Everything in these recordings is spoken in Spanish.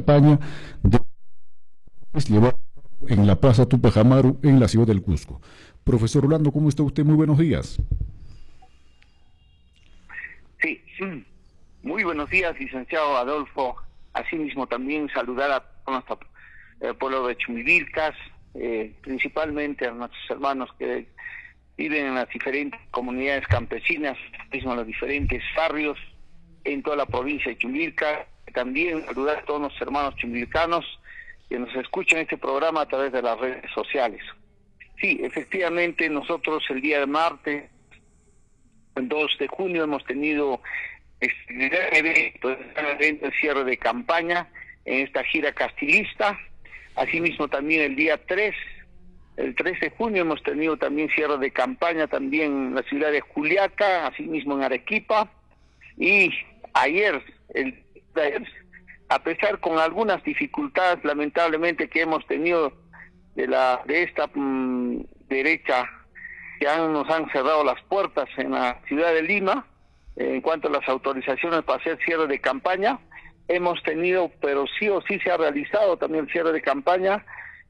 campaña de llevar en la Plaza Tupac Amaru en la ciudad del Cusco. Profesor Orlando, ¿cómo está usted? Muy buenos días. Sí, muy buenos días, licenciado Adolfo. Asimismo también saludar a nuestro pueblo de Chumbivilcas, principalmente a nuestros hermanos que viven en las diferentes comunidades campesinas, mismo en los diferentes barrios en toda la provincia de Chumbivilcas. También saludar a todos los hermanos chumbivilcanos que nos escuchan este programa a través de las redes sociales. Sí, efectivamente nosotros el día de martes, el 2 de junio, hemos tenido el cierre de campaña en esta gira castilista. Asimismo también el día 3 de junio hemos tenido también cierre de campaña también en la ciudad de Juliaca, asimismo en Arequipa. Y ayer, a pesar con algunas dificultades lamentablemente que hemos tenido de esta derecha que nos han cerrado las puertas en la ciudad de Lima, en cuanto a las autorizaciones para hacer cierre de campaña, hemos tenido, pero sí o sí se ha realizado también el cierre de campaña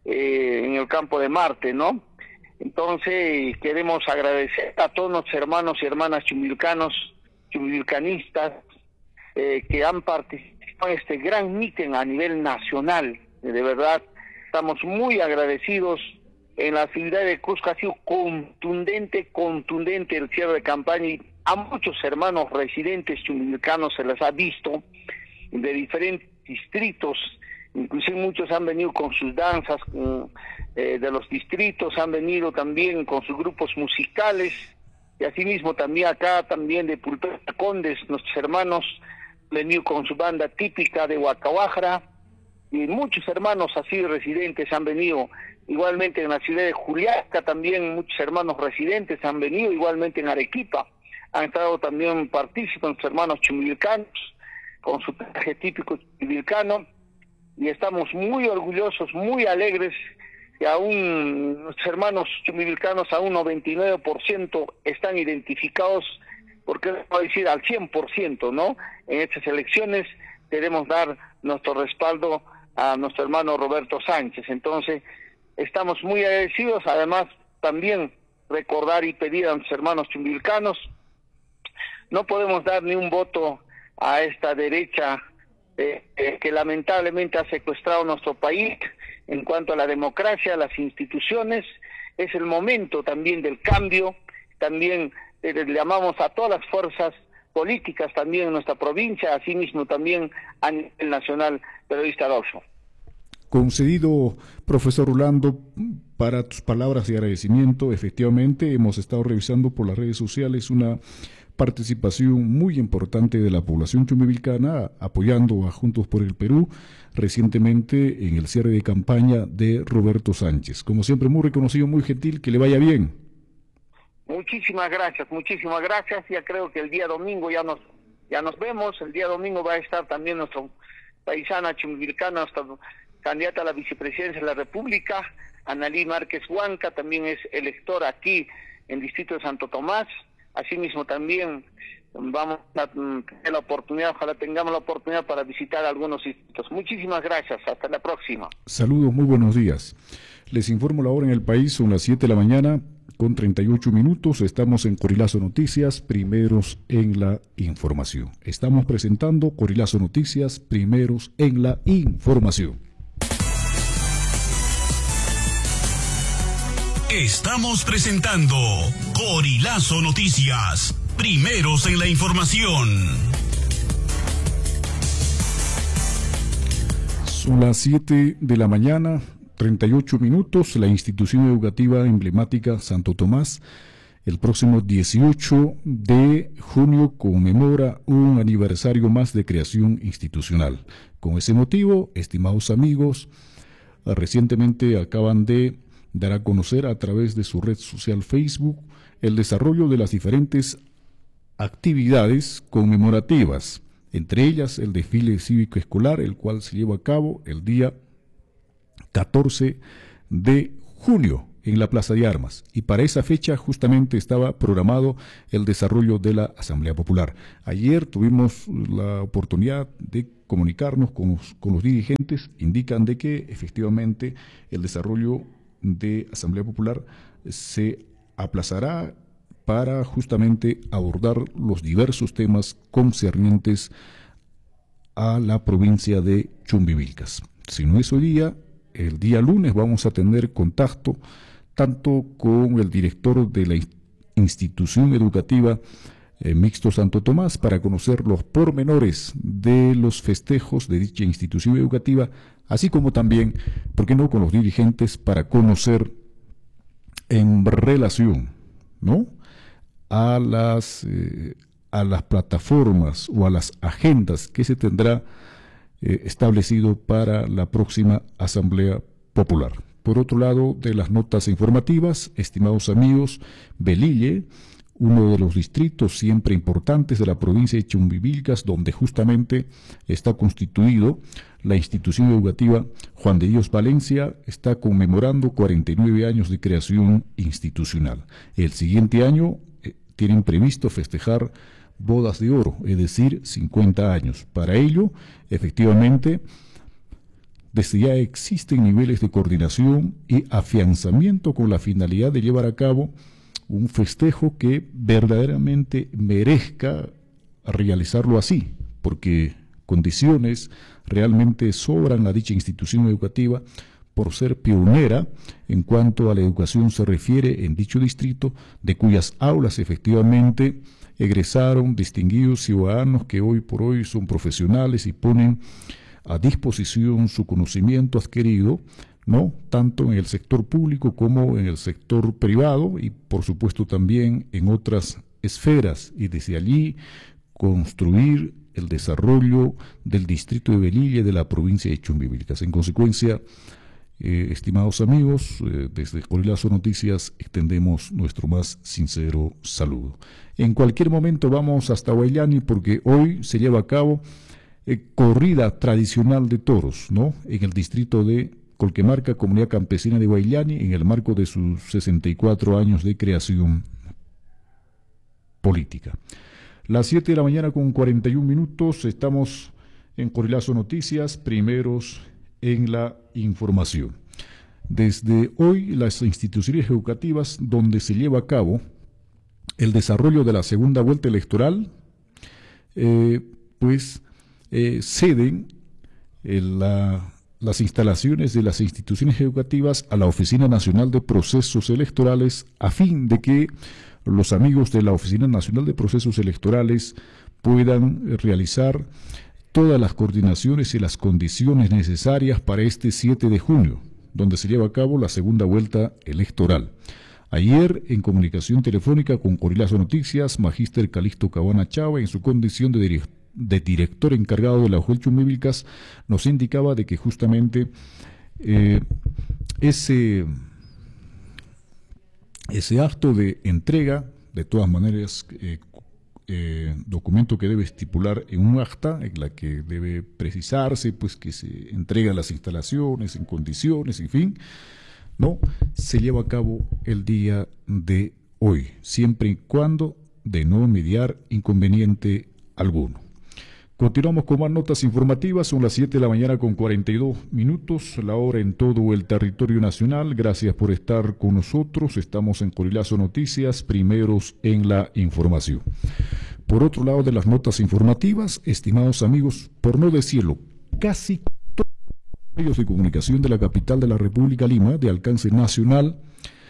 en el campo de Marte, ¿no? Entonces queremos agradecer a todos los hermanos y hermanas chumbivilcanistas que han participado en este gran mitin a nivel nacional. De verdad, estamos muy agradecidos. En la ciudad de Cusco ha sido contundente el cierre de campaña y a muchos hermanos residentes chumbivilcanos se les ha visto de diferentes distritos, inclusive muchos han venido con sus danzas de los distritos, han venido también con sus grupos musicales, y asimismo también acá también de Pulpeta Condes, nuestros hermanos han venido con su banda típica de Huacahuajra, y muchos hermanos así residentes han venido. Igualmente en la ciudad de Juliaca también muchos hermanos residentes han venido, igualmente en Arequipa han estado también partícipes nuestros hermanos chumbivilcanos con su traje típico chumbivilcano, y estamos muy orgullosos, muy alegres que aún nuestros hermanos chumbivilcanos a un 99% están identificados, porque no decir al 100%, ¿no? En estas elecciones queremos dar nuestro respaldo a nuestro hermano Roberto Sánchez. Entonces estamos muy agradecidos. Además también recordar y pedir a nuestros hermanos chumbivilcanos, no podemos dar ni un voto a esta derecha que lamentablemente ha secuestrado nuestro país en cuanto a la democracia, a las instituciones. Es el momento también del cambio. También le llamamos a todas las fuerzas políticas también en nuestra provincia, asimismo también a nivel nacional. Periodista Adolfo. Concedido, profesor Orlando, para tus palabras de agradecimiento. Efectivamente, hemos estado revisando por las redes sociales una participación muy importante de la población chumbivilcana apoyando a Juntos por el Perú recientemente en el cierre de campaña de Roberto Sánchez. Como siempre, muy reconocido, muy gentil, que le vaya bien. Muchísimas gracias. Ya creo que el día domingo ya nos vemos. El día domingo va a estar también nuestro paisana chumbivilcana, nuestra candidata a la vicepresidencia de la República, Analí Márquez Huanca, también es electora aquí en el distrito de Santo Tomás. Asimismo también vamos a tener la oportunidad, ojalá tengamos la oportunidad para visitar algunos distritos. Muchísimas gracias, hasta la próxima. Saludos, muy buenos días. Les informo la hora en el país, son las 7 de la mañana con 38 minutos. Estamos en Corilazo Noticias, primeros en la información. Estamos presentando Corilazo Noticias, primeros en la información. Estamos presentando Corilazo Noticias, primeros en la información. Son las 7 de la mañana, 38 minutos. La institución educativa emblemática Santo Tomás, el próximo 18 de junio, conmemora un aniversario más de creación institucional. Con ese motivo, estimados amigos, recientemente acaban de dar a conocer a través de su red social Facebook el desarrollo de las diferentes actividades conmemorativas, entre ellas el desfile cívico escolar, el cual se lleva a cabo el día 14 de junio en la Plaza de Armas, y para esa fecha justamente estaba programado el desarrollo de la Asamblea Popular. Ayer tuvimos la oportunidad de comunicarnos con los dirigentes, indican de que efectivamente el desarrollo de Asamblea Popular se aplazará para justamente abordar los diversos temas concernientes a la provincia de Chumbivilcas. Si no es hoy día, el día lunes vamos a tener contacto tanto con el director de la institución educativa Mixto Santo Tomás para conocer los pormenores de los festejos de dicha institución educativa, así como también, ¿por qué no?, con los dirigentes para conocer en relación, ¿no?, a las plataformas o a las agendas que se tendrá establecido para la próxima Asamblea Popular. Por otro lado, de las notas informativas, estimados amigos, Velille, uno de los distritos siempre importantes de la provincia de Chumbivilcas, donde justamente está constituido la institución educativa Juan de Dios Valencia, está conmemorando 49 años de creación institucional. El siguiente año tienen previsto festejar bodas de oro, es decir, 50 años. Para ello, efectivamente, desde ya existen niveles de coordinación y afianzamiento con la finalidad de llevar a cabo un festejo que verdaderamente merezca realizarlo así, porque condiciones realmente sobran a dicha institución educativa por ser pionera en cuanto a la educación se refiere en dicho distrito, de cuyas aulas efectivamente egresaron distinguidos ciudadanos que hoy por hoy son profesionales y ponen a disposición su conocimiento adquirido, ¿no?, tanto en el sector público como en el sector privado y por supuesto también en otras esferas, y desde allí construir el desarrollo del distrito de Velille de la provincia de Chumbivilcas. En consecuencia, estimados amigos, desde Corilazo Noticias extendemos nuestro más sincero saludo. En cualquier momento vamos hasta Huayllani porque hoy se lleva a cabo corrida tradicional de toros, ¿no?, en el distrito de Colquemarca, Comunidad Campesina de Huayllani, en el marco de sus 64 años de creación política. Las 7 de la mañana con 41 minutos, estamos en Corilazo Noticias, primeros en la información. Desde hoy, las instituciones educativas donde se lleva a cabo el desarrollo de la segunda vuelta electoral, ceden las instalaciones de las instituciones educativas a la Oficina Nacional de Procesos Electorales a fin de que los amigos de la Oficina Nacional de Procesos Electorales puedan realizar todas las coordinaciones y las condiciones necesarias para este 7 de junio, donde se lleva a cabo la segunda vuelta electoral. Ayer, en comunicación telefónica con Corilazo Noticias, Magíster Calixto Cabana Chava, en su condición de director encargado de la UJEL Chumbivilcas, nos indicaba de que justamente ese acto de entrega, de todas maneras, documento que debe estipular en un acta en la que debe precisarse pues que se entregan las instalaciones en condiciones, en fin, no se lleva a cabo el día de hoy, siempre y cuando de no mediar inconveniente alguno. Continuamos con más notas informativas, son las 7 de la mañana con 42 minutos, la hora en todo el territorio nacional. Gracias por estar con nosotros, estamos en Corilazo Noticias, primeros en la información. Por otro lado de las notas informativas, estimados amigos, por no decirlo, casi todos los medios de comunicación de la capital de la República, Lima, de alcance nacional,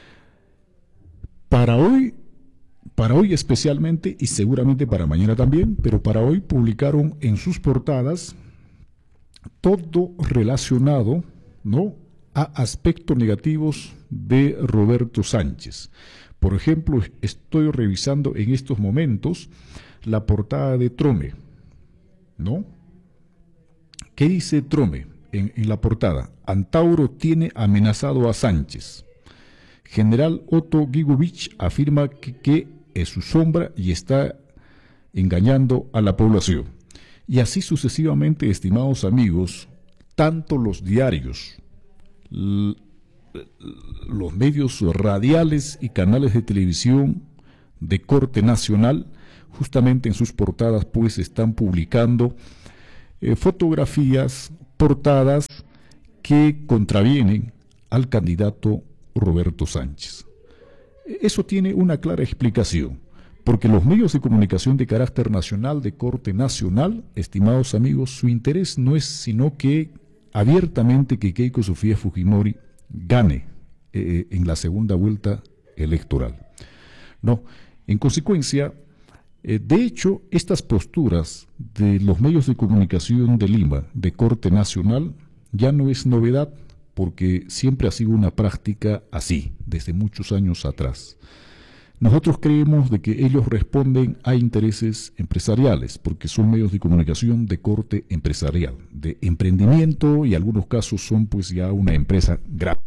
para hoy especialmente y seguramente para mañana también, pero para hoy publicaron en sus portadas todo relacionado, ¿no?, a aspectos negativos de Roberto Sánchez. Por ejemplo, estoy revisando en estos momentos la portada de Trome, ¿no? ¿Qué dice Trome en la portada? Antauro tiene amenazado a Sánchez. General Otto Gigovich afirma que es su sombra y está engañando a la población. Y así sucesivamente, estimados amigos, tanto los diarios los medios radiales y canales de televisión de corte nacional, justamente en sus portadas, pues están publicando fotografías, portadas que contravienen al candidato Roberto Sánchez. Eso tiene una clara explicación, porque los medios de comunicación de carácter nacional, de corte nacional, estimados amigos, su interés no es sino que abiertamente que Keiko Sofía Fujimori gane en la segunda vuelta electoral. No, en consecuencia, de hecho, estas posturas de los medios de comunicación de Lima, de corte nacional, ya no es novedad, porque siempre ha sido una práctica así, desde muchos años atrás. Nosotros creemos de que ellos responden a intereses empresariales, porque son medios de comunicación de corte empresarial, de emprendimiento, y en algunos casos son pues ya una empresa grande,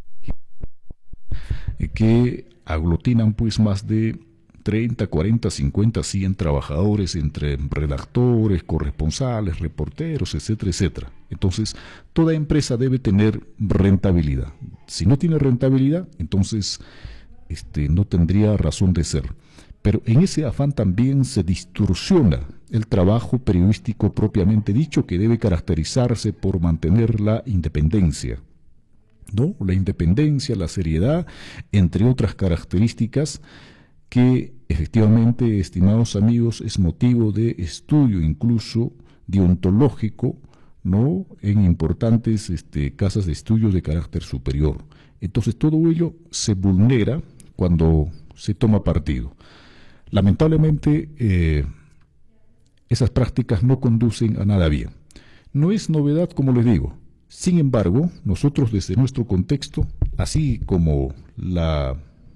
que aglutinan pues más de 30, 40, 50, 100 trabajadores entre redactores, corresponsales, reporteros, etcétera, etcétera. Entonces, toda empresa debe tener rentabilidad. Si no tiene rentabilidad, entonces no tendría razón de ser. Pero en ese afán también se distorsiona el trabajo periodístico propiamente dicho, que debe caracterizarse por mantener la independencia, ¿no? La independencia, la seriedad, entre otras características que efectivamente, estimados amigos, es motivo de estudio incluso deontológico, ¿no?, en importantes casas de estudio de carácter superior. Entonces todo ello se vulnera cuando se toma partido. Lamentablemente esas prácticas no conducen a nada bien. No es novedad, como les digo. Sin embargo, nosotros desde nuestro contexto, así como la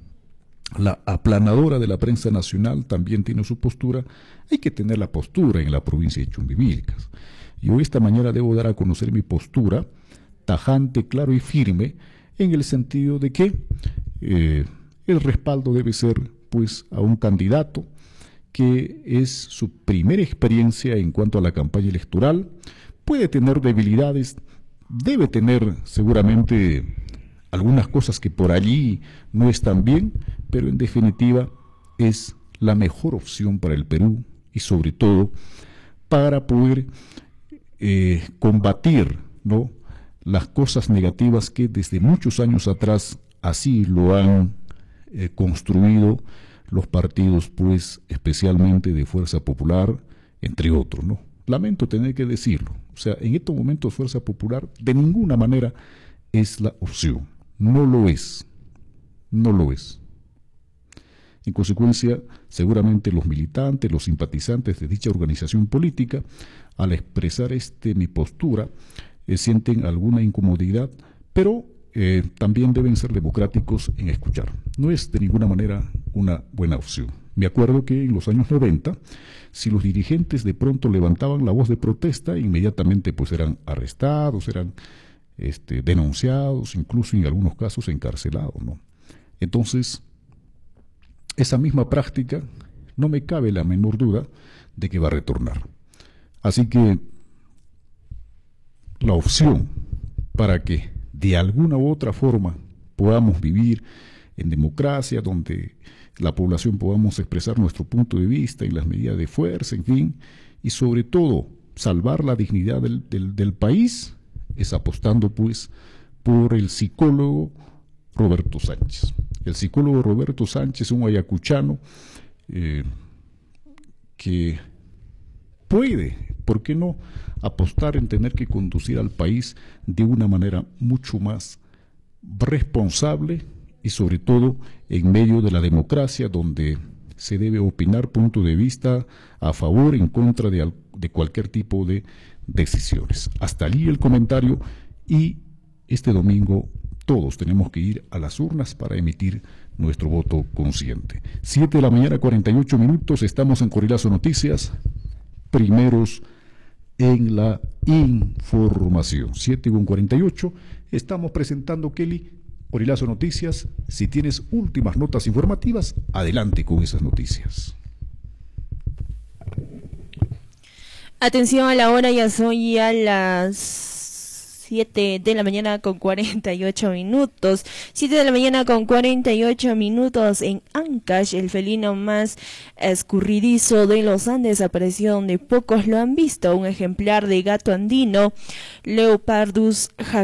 aplanadora de la prensa nacional también tiene su postura, hay que tener la postura en la provincia de Chumbivilcas. Y hoy esta mañana debo dar a conocer mi postura tajante, claro y firme, en el sentido de que el respaldo debe ser pues a un candidato que es su primera experiencia en cuanto a la campaña electoral, puede tener debilidades, debe tener seguramente algunas cosas que por allí no están bien, pero en definitiva es la mejor opción para el Perú y sobre todo para poder combatir, ¿no?, las cosas negativas que desde muchos años atrás así lo han construido los partidos, pues especialmente de Fuerza Popular, entre otros, ¿no? Lamento tener que decirlo. O sea, en estos momentos Fuerza Popular de ninguna manera es la opción. No lo es. No lo es. En consecuencia, seguramente los militantes, los simpatizantes de dicha organización política, al expresar mi postura, sienten alguna incomodidad, pero también deben ser democráticos en escuchar. No es de ninguna manera una buena opción. Me acuerdo que en los años 90, si los dirigentes de pronto levantaban la voz de protesta, inmediatamente pues eran arrestados, eran denunciados, incluso en algunos casos encarcelados, ¿no? Entonces, esa misma práctica no me cabe la menor duda de que va a retornar. Así que la opción para que de alguna u otra forma podamos vivir en democracia, donde la población podamos expresar nuestro punto de vista en las medidas de fuerza, en fin, y sobre todo salvar la dignidad del país, es apostando pues por el psicólogo Roberto Sánchez. El psicólogo Roberto Sánchez, un ayacuchano que puede, ¿por qué no?, apostar en tener que conducir al país de una manera mucho más responsable y sobre todo en medio de la democracia, donde se debe opinar punto de vista a favor, en contra de cualquier tipo de decisiones. Hasta allí el comentario, y este domingo todos tenemos que ir a las urnas para emitir nuestro voto consciente. 7 de la mañana, 48 minutos, estamos en Corilazo Noticias, primeros en la información. 7:48, estamos presentando, Kelly, Corilazo Noticias. Si tienes últimas notas informativas, adelante con esas noticias. Atención a la hora, ya son ya las 7 de la mañana con 48 minutos. 7 de la mañana con 48 minutos en Ancash, el felino más escurridizo de los Andes apareció donde pocos lo han visto. Un ejemplar de gato andino, Leopardus